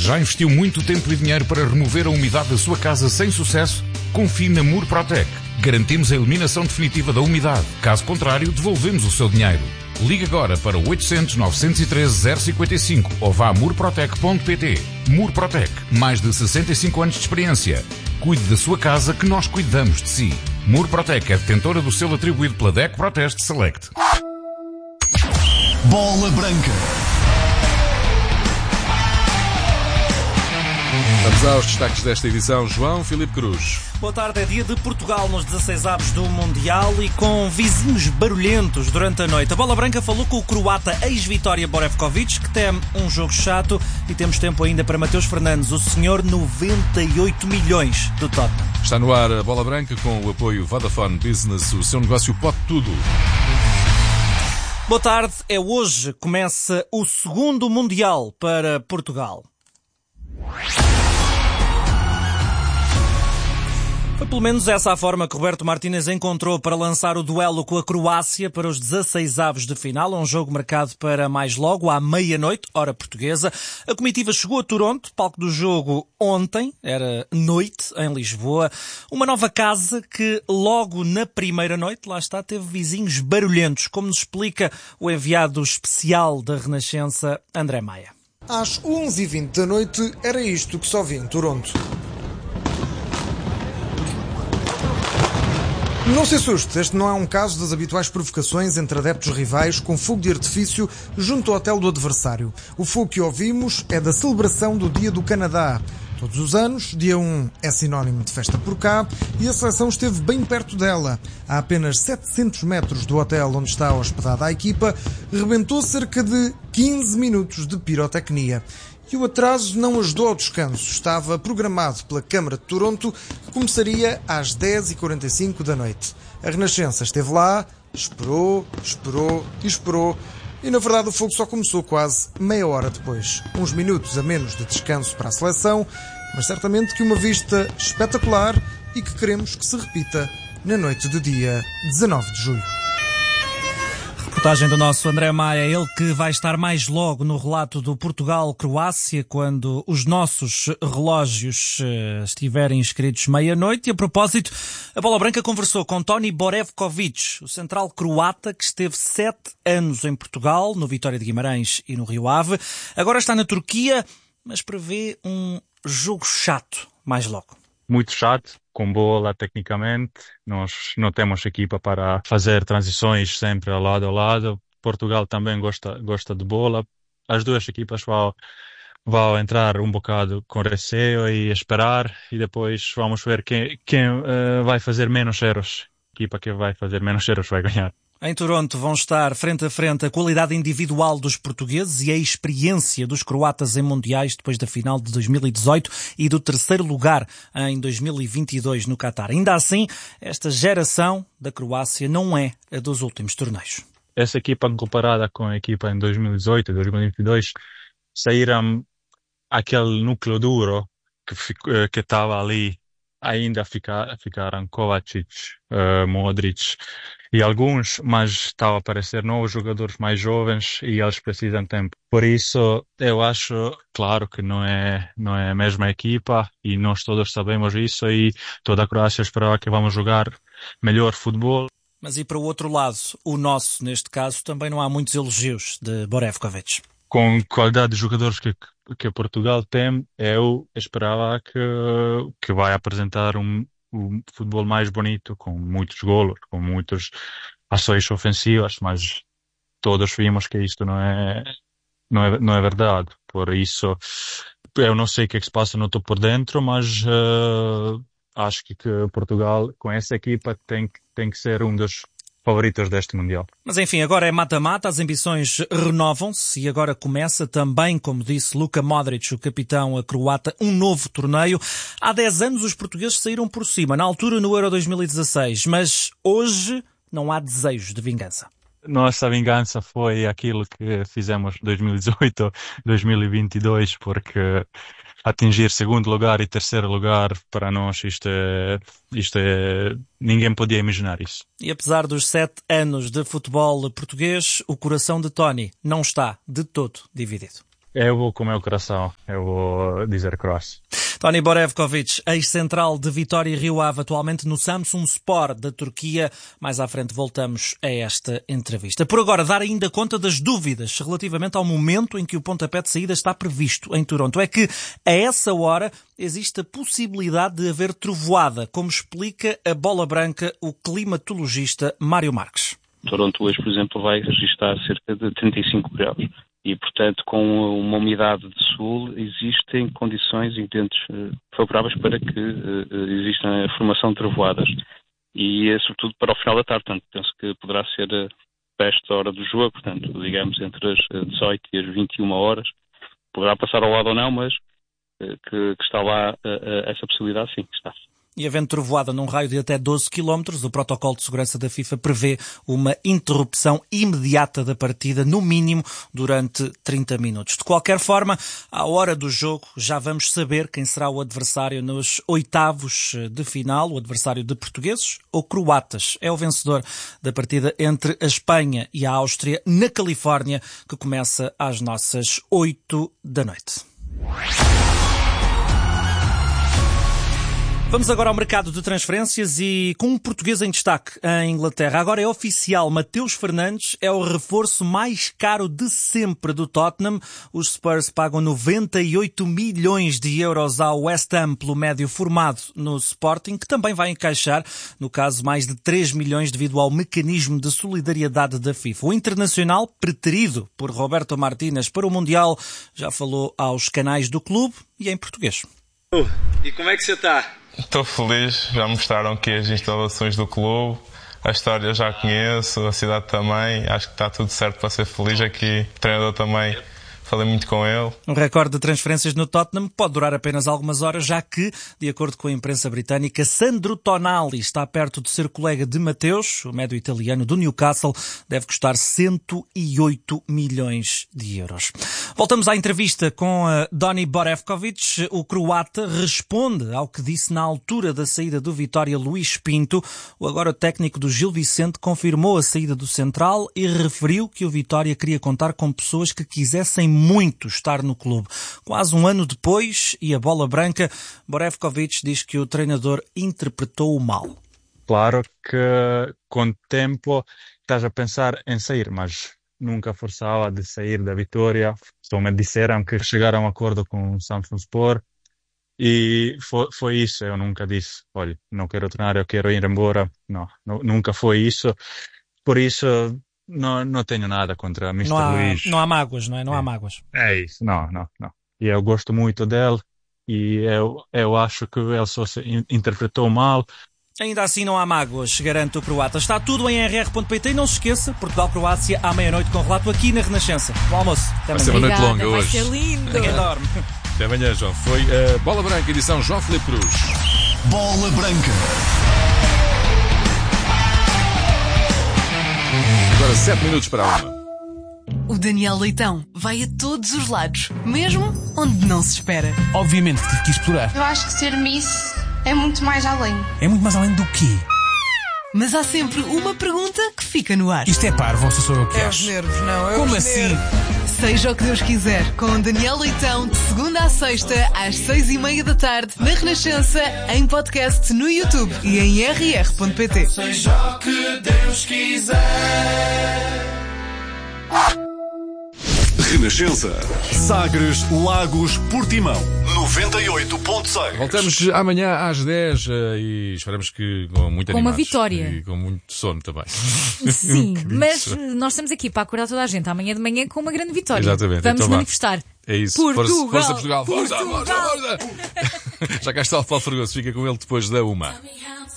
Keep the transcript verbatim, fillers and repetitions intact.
Já investiu muito tempo e dinheiro para remover a umidade da sua casa sem sucesso? Confie na Murprotec. Garantimos a eliminação definitiva da umidade. Caso contrário, devolvemos o seu dinheiro. Ligue agora para oitocentos, novecentos e treze, zero cinquenta e cinco ou vá a murprotec ponto pt. Murprotec. Mais de sessenta e cinco anos de experiência. Cuide da sua casa que nós cuidamos de si. Murprotec é detentora do selo atribuído pela D E C Proteste Select. Bola Branca. Vamos aos destaques desta edição. João Filipe Cruz. Boa tarde. É dia de Portugal nos dezasseis avos do Mundial e com vizinhos barulhentos durante a noite. A Bola Branca falou com o croata ex-Vitória Borevkovic, que teme um jogo chato, e temos tempo ainda para Mateus Fernandes, o senhor noventa e oito milhões do Tottenham. Está no ar a Bola Branca com o apoio Vodafone Business. O seu negócio pode tudo. Boa tarde. É hoje que começa o segundo Mundial para Portugal. Foi pelo menos essa a forma que Roberto Martínez encontrou para lançar o duelo com a Croácia para os dezasseis avos de final, um jogo marcado para mais logo, à meia-noite, hora portuguesa. A comitiva chegou a Toronto, palco do jogo ontem, era noite, em Lisboa. Uma nova casa que logo na primeira noite, lá está, teve vizinhos barulhentos, como nos explica o enviado especial da Renascença, André Maia. Às onze e vinte da noite era isto que só vi em Toronto. Não se assuste, este não é um caso das habituais provocações entre adeptos rivais com fogo de artifício junto ao hotel do adversário. O fogo que ouvimos é da celebração do Dia do Canadá. Todos os anos, dia um é sinónimo de festa por cá e a seleção esteve bem perto dela. A apenas setecentos metros do hotel onde está hospedada a equipa, rebentou cerca de quinze minutos de pirotecnia. E o atraso não ajudou ao descanso. Estava programado pela Câmara de Toronto, que começaria às dez e quarenta e cinco da noite. A Renascença esteve lá, esperou, esperou e esperou. E, na verdade, o fogo só começou quase meia hora depois. Uns minutos a menos de descanso para a seleção, mas certamente que uma vista espetacular e que queremos que se repita na noite do dia dezanove de julho. Reportagem do nosso André Maia, ele que vai estar mais logo no relato do Portugal-Croácia, quando os nossos relógios uh, estiverem inscritos meia-noite. E a propósito, a Bola Branca conversou com Toni Borevkovic, o central croata que esteve sete anos em Portugal, no Vitória de Guimarães e no Rio Ave. Agora está na Turquia, mas prevê um jogo chato mais logo. Muito chato, com bola tecnicamente. Nós não temos equipa para fazer transições sempre ao lado a lado. Portugal também gosta, gosta de bola. As duas equipas vão, vão entrar um bocado com receio e esperar, e depois vamos ver quem, quem uh, vai fazer menos erros. A equipa que vai fazer menos erros vai ganhar. Em Toronto vão estar frente a frente a qualidade individual dos portugueses e a experiência dos croatas em mundiais depois da final de dois mil e dezoito e do terceiro lugar em dois mil e vinte e dois no Qatar. Ainda assim, esta geração da Croácia não é a dos últimos torneios. Essa equipa, comparada com a equipa em dois mil e dezoito e dois mil e vinte e dois, saíram aquele núcleo duro que fico, que estava ali. Ainda fica, ficaram Kovacic, uh, Modric e alguns, mas estava a aparecer novos jogadores mais jovens e eles precisam de tempo. Por isso, eu acho, claro que não é, não é a mesma equipa e nós todos sabemos isso, e toda a Croácia esperava que vamos jogar melhor futebol. Mas e para o outro lado, o nosso, neste caso, também não há muitos elogios de Borevkovic. Com a qualidade de jogadores que, que Portugal tem, eu esperava que, que vai apresentar um, um futebol mais bonito, com muitos golos, com muitas ações ofensivas, mas todos vimos que isto não é, não é, não é verdade. Por isso, eu não sei o que é que se passa, não estou por dentro, mas uh, acho que, que Portugal, com essa equipa, tem, tem que ser um dos favoritos deste Mundial. Mas enfim, agora é mata-mata, as ambições renovam-se e agora começa também, como disse Luka Modric, o capitão croata, um novo torneio. Há dez anos os portugueses saíram por cima, na altura no Euro dois mil e dezasseis, mas hoje não há desejo de vingança. Nossa vingança foi aquilo que fizemos em dois mil e dezoito, dois mil e vinte e dois, porque atingir segundo lugar e terceiro lugar, para nós, isto é, isto é, ninguém podia imaginar isso. E apesar dos sete anos de futebol português, o coração de Toni não está de todo dividido. Eu vou com o meu coração, eu vou dizer Croácia. Toni Borevkovic, ex-central de Vitória e Rio Ave, atualmente no Samsunspor da Turquia. Mais à frente voltamos a esta entrevista. Por agora, dar ainda conta das dúvidas relativamente ao momento em que o pontapé de saída está previsto em Toronto. É que, a essa hora, existe a possibilidade de haver trovoada, como explica a bola branca o climatologista Mário Marques. Toronto hoje, por exemplo, vai registrar cerca de trinta e cinco graus. E, portanto, com uma umidade de sul, existem condições e ingredientes favoráveis para que uh, exista a formação de trovoadas. E, uh, sobretudo, para o final da tarde. Portanto, penso que poderá ser uh, esta hora do jogo, portanto, digamos, entre as dezoito e as vinte e uma horas. Poderá passar ao lado ou não, mas uh, que, que está lá uh, uh, essa possibilidade, sim, está. E havendo trovoada num raio de até doze quilómetros, o protocolo de segurança da FIFA prevê uma interrupção imediata da partida, no mínimo durante trinta minutos. De qualquer forma, à hora do jogo, já vamos saber quem será o adversário nos oitavos de final, o adversário de portugueses ou croatas. É o vencedor da partida entre a Espanha e a Áustria, na Califórnia, que começa às nossas oito da noite. Vamos agora ao mercado de transferências e com um português em destaque em Inglaterra. Agora é oficial, Mateus Fernandes é o reforço mais caro de sempre do Tottenham. Os Spurs pagam noventa e oito milhões de euros ao West Ham pelo médio formado no Sporting, que também vai encaixar, no caso, mais de três milhões devido ao mecanismo de solidariedade da FIFA. O internacional, preterido por Roberto Martínez para o Mundial, já falou aos canais do clube e em português. E como é que você está? Estou feliz, já mostraram aqui as instalações do clube, a história já conheço, a cidade também, acho que está tudo certo para ser feliz aqui, o treinador também, falei muito com ele. Um recorde de transferências no Tottenham pode durar apenas algumas horas, já que, de acordo com a imprensa britânica, Sandro Tonali está perto de ser colega de Mateus, o médio italiano do Newcastle, deve custar cento e oito milhões de euros. Voltamos à entrevista com Toni Borevkovic. O croata responde ao que disse na altura da saída do Vitória Luís Pinto. O agora técnico do Gil Vicente confirmou a saída do central e referiu que o Vitória queria contar com pessoas que quisessem muito estar no clube. Quase um ano depois, e a bola branca, Borevkovic diz que o treinador interpretou-o mal. Claro que com o tempo estás a pensar em sair, mas nunca forçava de sair da Vitória. Só me disseram que chegaram a um acordo com o Samsunspor e foi, foi isso. Eu nunca disse, olha, não quero treinar, eu quero ir embora. Não, não nunca foi isso. Por isso, não, não tenho nada contra mister Não há, Luís. não há mágoas, não é? Não é. há mágoas. É isso, não, não, não. E eu gosto muito dele e eu, eu acho que ele só se interpretou mal. Ainda assim não há mágoas, garante o croata. Está tudo em r r ponto p t e não se esqueça, Portugal-Croácia à meia-noite com relato aqui na Renascença. No almoço. Até Vai ser uma noite longa vai hoje. Vai ser lindo. Ninguém dorme. Até amanhã, João. Foi a Bola Branca, edição João Filipe Cruz. Bola Branca. Agora sete minutos para a uma. O Daniel Leitão vai a todos os lados, mesmo onde não se espera. Obviamente que tive que explorar. Eu acho que ser Miss é muito mais além. É muito mais além do quê? Mas há sempre uma pergunta que fica no ar. Isto é parvo, ou sou eu que É acho? os nervos, não. É Como os assim? nervos. Seja o que Deus quiser, com Daniel Leitão, de segunda à sexta, às seis e meia da tarde, na Renascença, em podcast no YouTube e em r r ponto p t. Seja o que Deus quiser. Renascença. Sagres, Lagos, Portimão. noventa e oito ponto seis. Voltamos amanhã às dez e esperamos que com muito Com uma animados. vitória. E com muito sono também. Sim, Um mas sono. nós estamos aqui para acordar toda a gente amanhã de manhã com uma grande vitória. Exatamente. Vamos Então vá. manifestar. É isso. Portugal. Força, força Portugal. Força, Portugal. força, força. Já cá está o Paulo Fragoso. Fica com ele depois da uma.